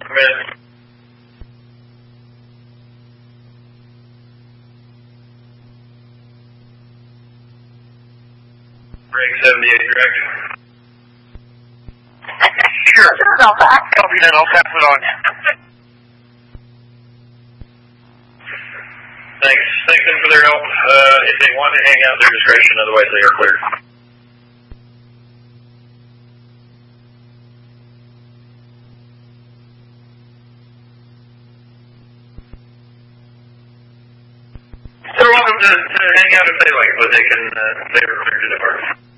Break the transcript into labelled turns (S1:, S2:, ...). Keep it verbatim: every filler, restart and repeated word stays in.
S1: Command. Break seventy-eight, direct.
S2: Sure. Copy that, I'll pass it on.
S1: Thanks. Thanks them for their help. Uh, if they want to hang out, their discretion, otherwise they are cleared. They're welcome to, to hang out if they like, but they can, uh, they are cleared to depart.